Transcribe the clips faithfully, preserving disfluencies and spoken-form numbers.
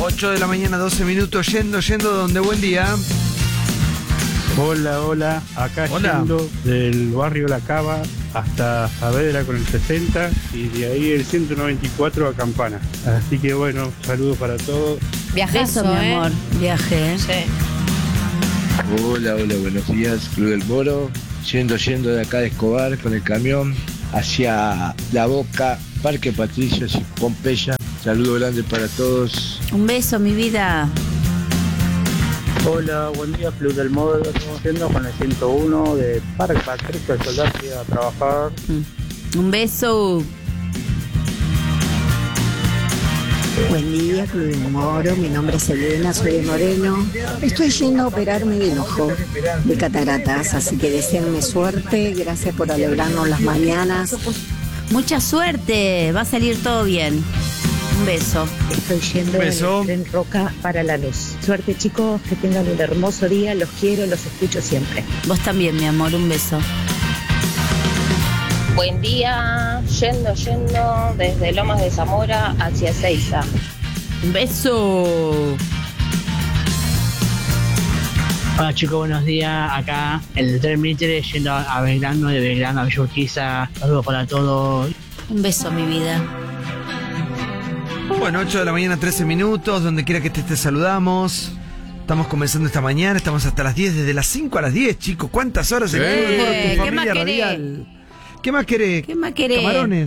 ocho de la mañana, doce minutos, yendo, yendo donde. Buen día. Hola, hola, acá Hola. yendo del barrio La Cava hasta Saavedra con el sesenta y de ahí el ciento noventa y cuatro a Campana. Así que bueno, saludos para todos. Viajazo, Beso, mi ¿eh? amor. Viaje, ¿eh? Sí. Hola, hola, buenos días, Club del Moro. Yendo, yendo de acá de Escobar con el camión hacia La Boca, Parque Patricios y Pompeya. Saludo grande para todos. Un beso, mi vida. Hola, buen día, Club del Moro. Estamos yendo con el ciento uno de Parque Patricio al Soldado a trabajar. Mm. Un beso. Buen día, Club del Moro. Mi nombre es Elena, soy de Moreno. Estoy yendo a operarme del ojo de cataratas, así que deseenme suerte. Gracias por alegrarnos las mañanas. Mucha suerte. Va a salir todo bien. Un beso. Estoy yendo Beso. en el tren Roca para la Luz. Suerte, chicos, que tengan un hermoso día. Los quiero, los escucho siempre. Vos también, mi amor. Un beso. Buen día, yendo, yendo desde Lomas de Zamora hacia Ezeiza. Un beso. Hola chicos, buenos días. Acá en el tren Mitre yendo a Belgrano, de Belgrano a Villa Urquiza. Saludos para todos. Un beso, mi vida. Bueno, ocho de la mañana, trece minutos, donde quiera que estés te saludamos. Estamos comenzando esta mañana, estamos hasta las diez, desde las cinco a las diez, chicos. ¿Cuántas horas en Eh, vivo por ¿qué tu más familia querés? radial? ¿Qué más querés? ¿Qué más querés? Camarones.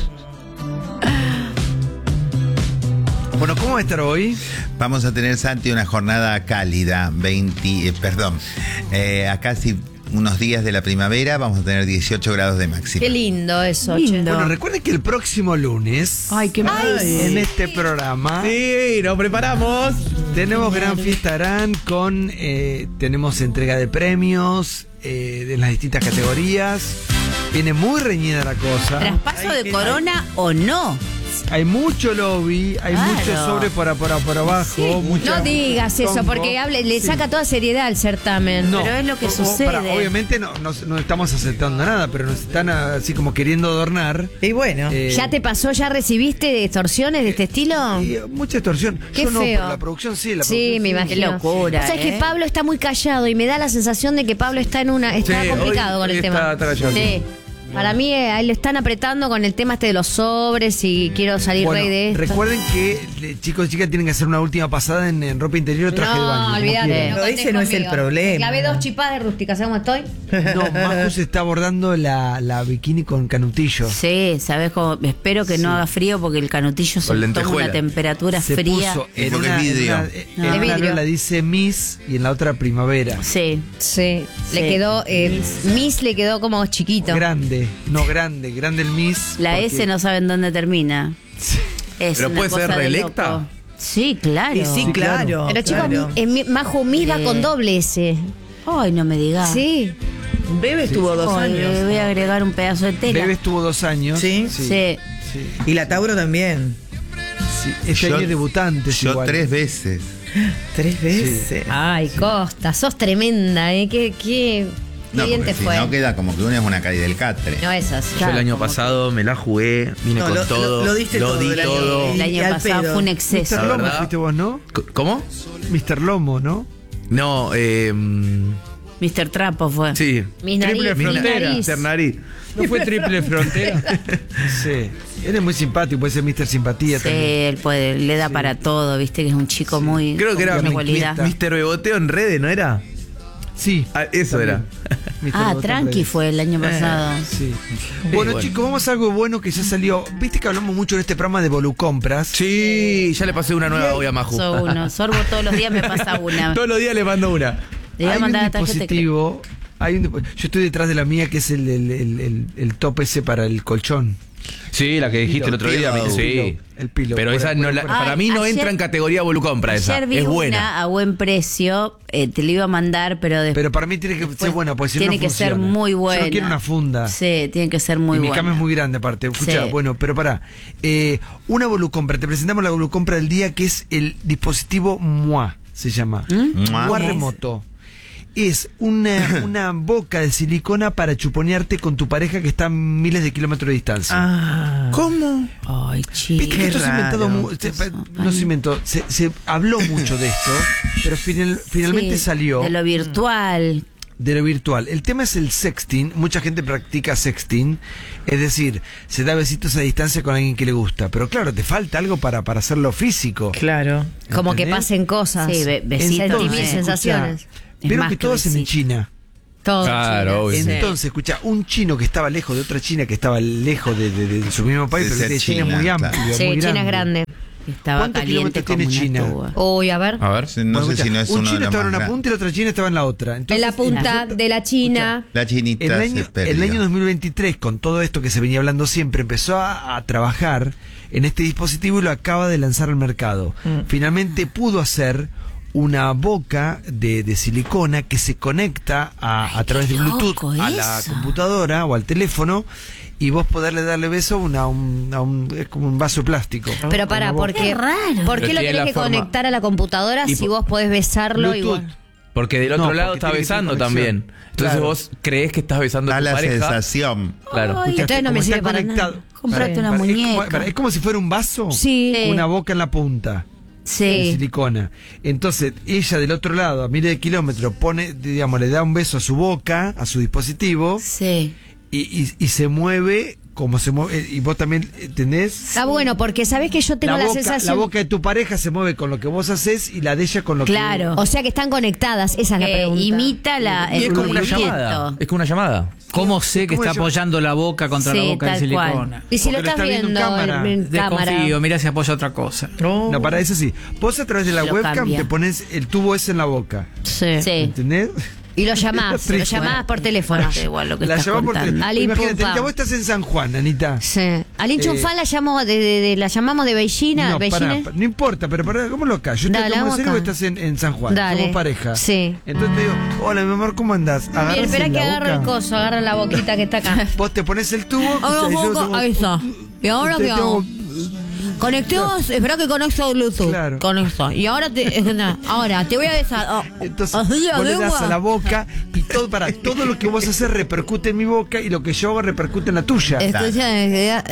Bueno, ¿cómo va a estar hoy? Vamos a tener, Santi, una jornada cálida, veinte, eh, perdón, eh, a casi unos días de la primavera, vamos a tener dieciocho grados de máxima. Qué lindo eso, Lindo. Bueno, recuerden que el próximo lunes, Ay, qué mal. en este programa, Sí, nos preparamos. tenemos Gran Fiesta Gran con, eh, tenemos entrega de premios eh, de las distintas categorías. Viene muy reñida la cosa. ¿Traspaso de corona o no? Hay mucho lobby, hay Claro. mucho sobre por, por, por abajo. Sí. mucha- No digas eso, tongo. porque hable, le Sí. saca toda seriedad al certamen. No, Pero es lo que o- o sucede. para- obviamente no, no, no estamos aceptando nada, pero nos están así como queriendo adornar. Y bueno. Eh, ¿Ya te pasó? ¿Ya recibiste extorsiones de este estilo? y, eh, mucha extorsión. Qué Yo no, feo. pero la producción sí, la Sí, producción me imagino. Qué locura, O sea, es ¿eh? que Pablo está muy callado y me da la sensación de que Pablo está en una. Está Sí, complicado hoy- con el hoy tema. está- está callado. Sí. Para mí, eh, a él le están apretando con el tema este de los sobres y quiero salir Bueno, rey de esto. recuerden que eh, chicos y chicas tienen que hacer una última pasada en, en ropa interior o traje de baño. No, como olvídate. quieran. No, contés ese no es el conmigo. problema. Clavé dos chipas de rústica, ¿sabes cómo estoy? No, Maju se está abordando la, la bikini con canutillo. Sí, ¿sabes cómo? Espero que Sí. no haga frío porque el canutillo se Con toma lentejuela. una temperatura Se fría. puso en Porque una, es vidrio. en una, en No. una Es vidrio. la dice Miss y en la otra primavera. Sí. Sí. Sí. Le quedó. Eh, Miss le quedó como chiquito. Grande, no grande, grande el Miss. La porque- S no saben dónde termina. Es Pero una puede ser cosa de reelecta. loco. Sí, claro. Y sí, Sí, claro. claro. Pero chicos, claro. eh, mi- Majo Miss va Eh. con doble S. Ay, no me digas. Sí. Bebe estuvo dos Ay, años. voy a agregar un pedazo de tela. Bebé estuvo dos años. Sí. sí. Sí. sí, Y la Tauro también. sí. Este Yo- año es debutante. Yo igual. tres veces. Tres veces. Ay, Costa, sos tremenda, ¿eh? Qué, qué, qué No, bien porque te si fue. no queda como que una es una caída del catre. No es así. Yo el año pasado me la jugué, vine No, con lo- todo. lo- lo diste todo di el año. todo. El Y año al pasado pedo. fue un mister exceso. La Lomo verdad. fuiste vos, ¿no? C- ¿Cómo? mister Lomo, ¿no? No, eh. mister Trapo fue. Sí. Mis nariz- Triple mi frontera. nariz. mister Nariz. ¿No fue triple frontera? Sí. Él es muy simpático, puede ser mister Simpatía Sí, también. él puede, le da para todo, viste que es un chico muy. Creo que con era mucha mi- cualidad. mister Beboteo en redes, ¿no era? Sí. Ah, eso también. era. mister Ah, Bogotá tranqui Reyes. fue el año pasado. Sí. Bueno, bueno. chicos, vamos a algo bueno que ya salió. Viste que hablamos mucho en este programa de Volucompras. Sí, ya le pasé una nueva hoy a Maju. So uno. Sorbo todos los días me pasa una. Todos los días le mando una. Le voy a Hay un mandar la tarjeta de dispositivo. Hay un, dispo- yo estoy detrás de la mía, que es el, el, el, el, el top ese para el colchón. Sí, la que dijiste el otro día. Pillow. Sí. El pillow. Pero Por- esa no por- la- por- para Ay, mí no ayer- entra en categoría Volucompra esa. Ayer vi Es una buena. a buen precio, eh, te lo iba a mandar, pero después. Pero para mí tiene que ser buena, porque si no, tiene no que ser funciona. muy Yo buena. no quiero una funda. Sí, tiene que ser muy y mi buena. cama es muy grande aparte. Escucha, Sí. bueno, pero pará. Eh, una Volucompra, te presentamos la Volucompra del día, que es el dispositivo M U A, se llama. ¿Mm? Mua. M U A ¿Qué es? remoto. es una, una boca de silicona para chuponearte con tu pareja que está a miles de kilómetros de distancia. Ah. ¿Cómo? Ay, chico. Viste que esto se ha inventado, mu- se- no se inventó, se, se habló mucho de esto, pero final- finalmente Sí, salió de lo virtual. de lo virtual. El tema es el sexting. Mucha gente practica sexting, es decir, se da besitos a distancia con alguien que le gusta, pero claro, te falta algo para, para hacerlo físico. Claro. Como que ¿Entendés? pasen cosas. Sí, be- besitos. Sentimientos, Entonces, sensaciones. Es Pero más que que todo hacen en besito. China. Todo. Claro, obvio. Entonces, escucha, un chino que estaba lejos de otra China, que estaba lejos de, de- de su mismo país, De pero ser de China, China, es muy claro. amplio, Sí, muy China grande. es grande. Estaba ¿Cuántos caliente kilómetros como tiene una China? tuba. Uy, a ver. A ver. No Bueno, sé escucha, si no es un uno de chino los estaba en más una punta y la otra China estaba en la otra. En Entonces, la punta de la China. La chinita el se año, perdió. el año dos mil veintitrés, con todo esto que se venía hablando siempre, empezó a, a trabajar en este dispositivo y lo acaba de lanzar al mercado. Mm. Finalmente pudo hacer una boca de, de silicona que se conecta a, a través de qué Bluetooth loco a la eso. computadora o al teléfono y vos poderle darle beso a, una, un, a un, es como un vaso de plástico. Pero para, Una boca. porque, Qué raro. ¿por qué Pero lo tiene tenés la que forma- conectar a la computadora Y si po- vos podés besarlo Bluetooth. igual? Porque del otro No, lado porque está tiene que tener besando conexión. también. Entonces Claro. vos crees que estás besando a Da tu la pareja. sensación. Claro. Ay, Entonces no me Como sirve está para conectado. nada. Comprate una Para- es como- muñeca. para- es como si fuera un vaso, Sí. una boca en la punta. de Sí. silicona. Entonces, ella del otro lado, a miles de kilómetros, pone, digamos, le da un beso a su boca, a su dispositivo, Sí. y, y, y se mueve como se mueve. Y vos también, ¿entendés? Está bueno, porque sabés que yo tengo la, la, boca, sensación. la boca de tu pareja se mueve con lo que vos haces y la de ella con lo Claro. O sea que están conectadas, esa es la Que pregunta. imita la, Y el es como una movimiento. llamada. Es como una llamada. ¿Cómo sé que ¿Cómo está se- apoyando la boca contra Sí, la boca de tal cual. silicona? Y si Porque lo lo estás está viendo en viendo cámara. en, en cámara. Desconfío, mira si apoya otra cosa. que... No, para eso sí. Vos a través de la Lo webcam cambia. te pones el tubo ese en la boca. Sí. Sí. ¿Entendés? Y lo llamás, lo Triste. llamás por teléfono. Da igual lo que La estás llamás por contando. teléfono. Ali Imagínate, Pumpa. Anita, vos estás en San Juan, Anita. Sí. Al Inchun Eh, Fan la llamamos de, de- de- la llamamos de Beijing, No, Beijing. pará, pa- no importa, pero pará, ¿cómo loca? Yo Dale, estoy en vamos Buenos Aires acá. y estás en, en San Juan. Dale. Somos pareja. Sí. Entonces te digo, hola, mi amor, ¿cómo andás? Bien, Agarrás espera en que la agarre el boca. coso, agarra la boquita que está acá. Vos te pones el tubo. Ahora, y yo boca, tomo- ahí está. Y ahora te qué hago. tomo- Conectemos, espera que conecto Bluetooth. Claro. Conecto. Y ahora te, ahora te voy a besar. Oh, Entonces, así la vos le das lengua. a la boca y todo, para, todo lo que vos haces repercute en mi boca y lo que yo hago repercute en la tuya. Escucha, es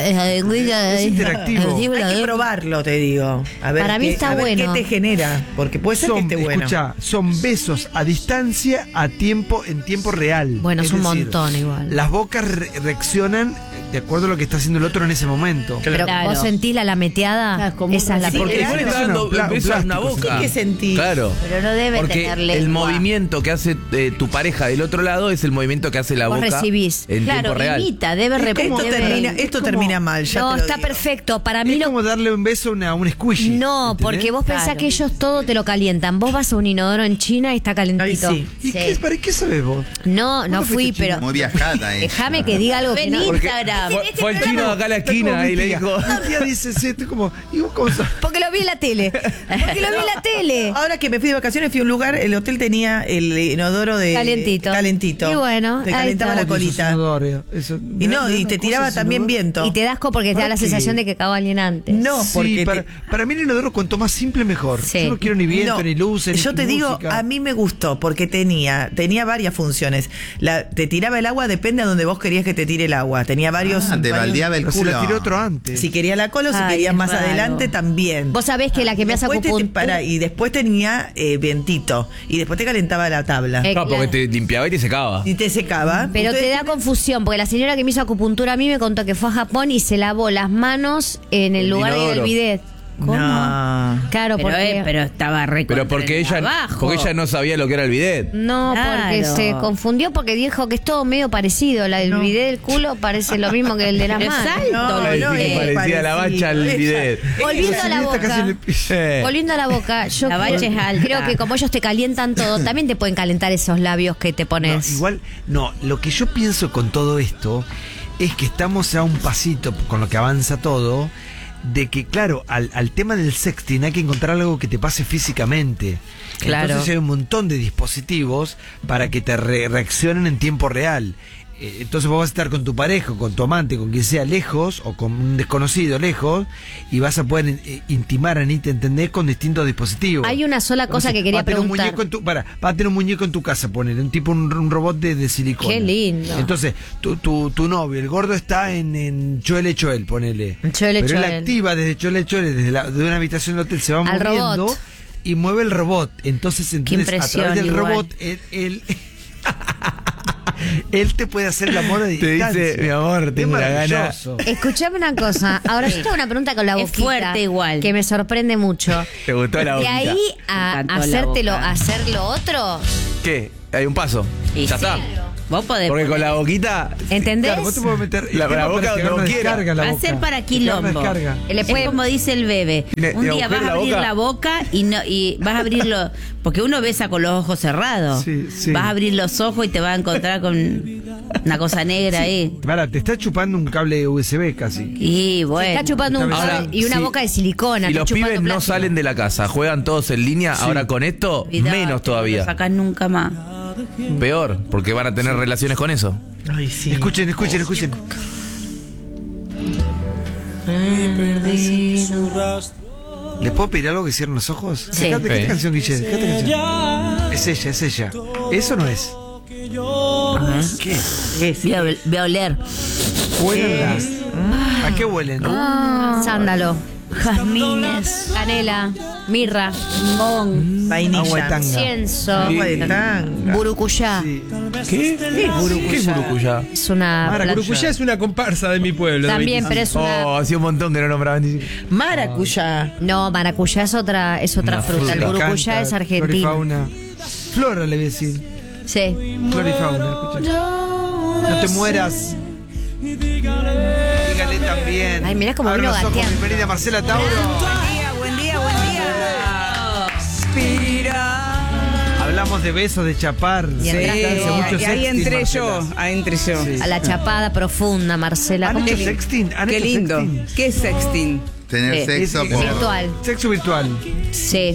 Es interactivo. Hay que probarlo, te digo. A ver, Para mí qué, está a ver bueno. qué te genera. Porque puede ser Son, que esté bueno. escucha, son besos a distancia a tiempo, en tiempo real. Bueno, es un decir, montón igual. Las bocas re- reaccionan de acuerdo a lo que está haciendo el otro en ese momento. Pero Claro. vos sentís la lameteada. Claro, como Esa es la sí, Porque pregunta. igual es está una dando pla- un besos en una plástico, boca. sí. ¿Qué sentís? Claro. Pero no debe Porque tener el lengua. movimiento que hace eh, tu pareja del otro lado es el movimiento que hace la Vos boca recibís. en Claro, tiempo real. imita, debe Esto, repetir. termina, es esto como- termina mal, ya No, te lo está digo. perfecto. Para mí Es lo. como darle un beso a, una, a un squishy. No, ¿entendés? porque vos pensás Claro. que ellos todo te lo calientan. Vos vas a un inodoro en China y está calentito. Ay, sí. ¿Y Sí. qué, para qué sabes vos? No, no ¿Cuándo fui, fuiste a China? pero. Muy viajada ella. Déjame que diga algo que Ven no. Instagram. Fue, fue el chino de acá a la Está como esquina mi y le tía. dijo. Mi tía dice, sí, estoy como, ¿y vos cómo sabes? Porque lo vi en la tele. Porque lo vi en la tele. Ahora que me fui de vacaciones, fui a un lugar, el hotel tenía el inodoro de Calentito. calentito. Y bueno, te ahí calentaba está. la colita. Y no, y te tiraba también viento. Y te das asco porque te da ¿Para la qué? sensación de que cagó alguien antes. No, Sí, porque para, te- para mí el inodoro cuanto más simple mejor. Sí. Yo no quiero ni viento, No, ni luces, yo ni te digo, música. a mí me gustó porque tenía tenía varias funciones. La, te tiraba el agua, depende a donde vos querías que te tire el agua. Tenía varios. Ah, te varios- baldeaba el Pero se culo. la tiró otro antes. Si quería la cola o si Ay, querías es más raro. adelante también. Vos sabés que la que me hace Después te- te- acupuntura. pará, y después tenía eh, vientito. Y después te calentaba la tabla. Eh, No, porque claro. te limpiaba y te secaba. Y te secaba. Pero te Ustedes- da confusión, porque la señora que me hizo acupuntura a mí me contó que fue a Japón y se lavó las manos en el El lugar del inodoro. bidet. ¿Cómo? No. Claro, Pero, porque. eh, pero estaba re Pero contra porque el ella, abajo. porque ella no sabía lo que era el bidet. No, porque Claro. se confundió porque dijo que es todo medio parecido. La del No. bidet del culo parece lo mismo que el de las Pero manos. salto. No, Ay, no sí, es parecía la parecido. bacha al Ella- bidet. Volviendo a la Está boca. casi en el piso. Eh. Volviendo a la boca, yo La bacha creo, es alta. creo que como ellos te calientan todo, también te pueden calentar esos labios que te No, pones. igual, no, lo que yo pienso con todo esto es que estamos a un pasito con lo que avanza todo, de que, claro, al, al tema del sexting hay que encontrar algo que te pase físicamente. Claro. Entonces hay un montón de dispositivos para que te re- reaccionen en tiempo real. eh, entonces vos vas a estar con tu pareja, con tu amante, con quien sea lejos, o con un desconocido lejos, y vas a poder eh, intimar, Anita, ¿entendés? Con distintos dispositivos. Hay una sola cosa que quería va a tener un preguntar. muñeco en tu, para, va a tener un muñeco en tu casa, poner un tipo, un, un robot de, de silicona. Qué lindo. Entonces, tu, tu, tu novio, el gordo está en, en Choel Choel, ponele. Choel Pero él Choel. activa desde Choel Choel, desde la, de una habitación del hotel, se va Al moviendo robot. y mueve el robot. Entonces, ¿entendés? A través del igual. robot, él, él, él te puede hacer el amor a Te distancia. dice, mi amor, tengo Es la gana. maravilloso. Escuchame una cosa. Ahora yo tengo una pregunta con la Es boquita. fuerte igual. Que me sorprende mucho. ¿Te gustó la De boquita? ahí a Me encantó la hacértelo, boca. a hacer lo otro. ¿Qué? Hay un paso. Y ya sí. está. Vos podés. Porque con la boquita. ¿Entendés? Claro, vos te puedes meter La- el tema la boca para que donde haga una vos quieras. descarga la Va a boca. ser para Que haga una quilombo. descarga. Le puede- Es como dice el bebé. Tiene- Un tiene día vas agujero a la abrir boca. la boca y no y vas a abrirlo. Porque uno besa con los ojos cerrados. Sí, sí. Vas a abrir los ojos y te vas a encontrar con una cosa negra ahí. Para, te está chupando un cable U S B casi. Y bueno. Está chupando un Ahora, cable y una si- boca de silicona. Si está los chupando pibes no plástico. salen de la casa, juegan todos en línea, ahora con esto, Olvidate, menos No lo todavía. sacás nunca más. Peor, porque van a tener relaciones con eso. Ay, sí. Escuchen, escuchen, escuchen. ¿Les puedo pedir algo que cierren los ojos? Sí. Dejate, ¿qué Sí. canción, Guille? Dejate canción. Es ella, es ella. ¿Eso no es? ¿Qué? Voy a, voy a oler. Huelen las. ¿A qué huelen? Ah, sándalo, Jazmines. canela, mirra, limón, Vainilla. Agua de tanga. incienso, Agua de tanga. burucuyá. Sí. ¿Qué? ¿Qué es burucuyá? ¿Qué es burucuyá? Es una Mara, planta- burucuyá es una comparsa de mi pueblo. de También, pero veinticinco. es una. Oh, hacía un montón que no nombraban. Maracuyá. No, maracuyá es otra, es otra Una fruta. El fruta. burucuyá Canta, es argentino. Florifauna. Flora le voy a decir. Sí. Florifauna, escucha. No te mueras. Dígale también. Ay, mirá cómo Abre vino los ojos, gateando. bienvenida Marcela Tauro. Buen día, buen día, buen día. Hablamos de besos, de chapar. Y entraste Hace vos. mucho y ahí sexting, entré yo, Marcela. ahí entré yo. Sí. A la chapada profunda, Marcela. ¿Han ¿Cómo hecho que- sexting? ¿Han Qué hecho lindo. sexting? ¿Qué es sexting? Tener Eh, sexo es- por... Virtual. Sexo virtual. Sí.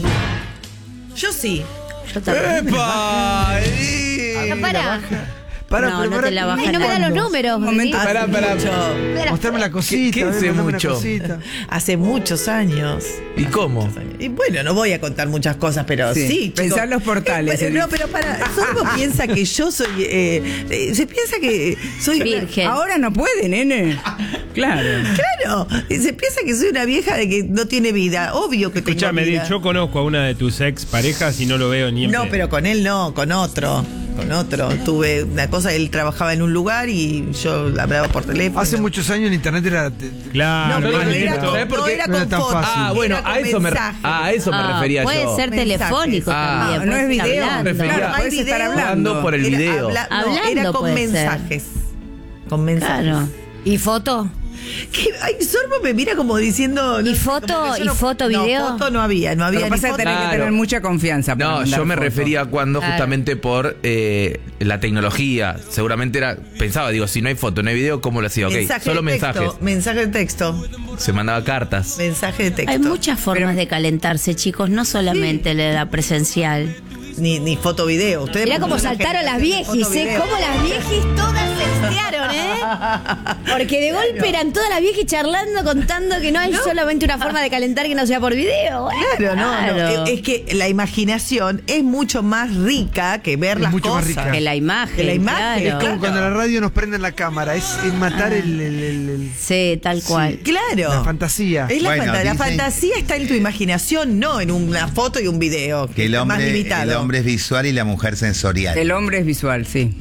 Yo sí. Yo también. ¡Epa! No, pará. Para, No, pero no para- te la baja Ay, no me da los ¿cuándo? números. Momento, Vení. Pará, pará. Espera. Mostrame la cosita. ¿Qué- qué a ver, hace mandame una mucho? cosita. Hace muchos años. ¿Y cómo? Y bueno, no voy a contar muchas cosas, pero sí. Sí, chicos. pensar los portales, Eh, Edith. no, pero para. Sorbo piensa que yo soy. eh, eh, se piensa que soy. Virgen. Ahora no puede, nene. Claro. Claro. Se piensa que soy una vieja de que no tiene vida. Obvio que tengo Escuchame, vida. Edith, yo conozco a una de tus ex parejas y no lo veo ni en No, pedo. pero con él no, con otro. Con otro. Tuve una cosa, él trabajaba en un lugar y yo hablaba por teléfono. Hace muchos años en internet era. Claro, No, pero más era lento. con, ¿Sabés por no qué? era No era con tan fotos, fácil. Ah, bueno, era a con eso, me, mensajes. a eso me Ah, refería puede yo. ser Mensajes. telefónico Ah, también. no puede es ser video, hablando. refería- Claro, hay Puedes estar video. hablando por el Era video. habla- no, Hablando era con puede ser. mensajes. Con mensajes. Claro. ¿Y foto? ¿Qué? Ay, Sorbo me mira como diciendo. ¿Y no sé, foto? como que yo ¿Y no- foto, video? No, foto no había, no Lo había que ni pasa es foto. que tenés que Claro. tener mucha confianza para No, mandar yo me foto. refería a cuando Claro. justamente por eh, la tecnología. Seguramente era, pensaba, digo, si no hay foto, no hay video, ¿cómo lo hacía? Ok, Mensaje solo de texto, mensajes. mensaje de texto. Se mandaba cartas. Mensaje de texto. Hay muchas formas de calentarse, chicos, no solamente la presencial. Ni, ni foto video. Ustedes Mirá cómo ponen una saltaron las generación de viejis, ¿eh? foto-video. Cómo las viejis todas sextearon, ¿eh? Porque de golpe eran todas las viejis charlando, contando que no hay solamente una forma de calentar que no sea por video. Claro, no, no. Claro. Es que la imaginación es mucho más rica que ver Es las mucho más cosas. rica. Que la imagen. Que la imagen, claro. Es como cuando en la radio nos prenden la cámara. Es, es matar el, el- el- el- Sí, tal cual. Claro. la fantasía. Es la, Bueno, fanta- la dicen- fantasía está en tu imaginación, no en una foto y un video. Que el está más hombre, limitado. el hombre es visual y la mujer sensorial. El hombre es visual, sí.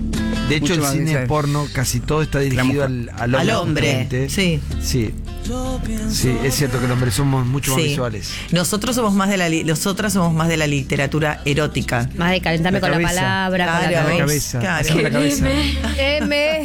De hecho, mucho el más cine visual. porno casi todo está dirigido al, al hombre. Al hombre, justamente. sí. Sí. Sí, es cierto que los hombres somos mucho más Sí. visuales. Nosotros somos más de la li- nosotras somos más de la literatura erótica. Más de calentarme La con cabeza. la palabra, con Claro. la La cabeza. cabeza. Claro. Hacemos la cabeza. M.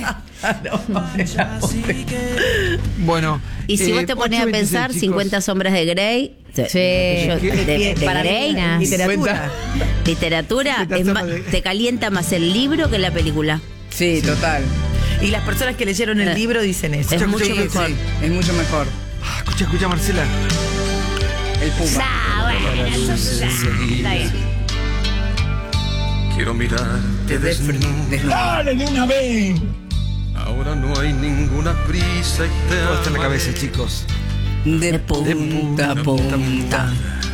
Bueno. Y si eh, vos te pones a ocho veintiséis, pensar, chicos. cincuenta sombras de Grey. Sí. yo- de, de- de Para Grey, nenas. Literatura. literatura, cincuenta es ma- sombras de- te calienta más el libro que la película. Sí, total. Y las personas que leyeron el Eh. libro dicen eso. Es Escucha, mucho escucha, mejor. Sí, es mucho mejor. Ah, escucha, escucha, Marcela. El puma. Ah, bueno, eso sí. Está bien. Quiero mirarte desnudo. ¡Dale de una vez! Ahora no hay ninguna prisa y te Todo está en la cabeza, chicos. De punta a punta.